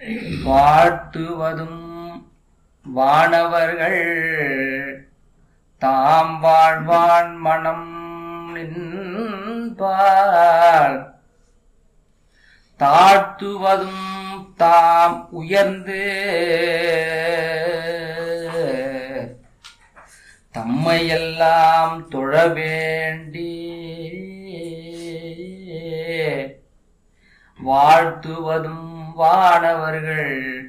வாழ்த்துவதும் வானவர்கள் தாம் வாழ்வான் மனம் நின்பார் தாழ்த்துவதும் தாம் உயர்ந்து தம்மையெல்லாம் தொழ வேண்டி வாழ்த்துவதும் வானவர்கள்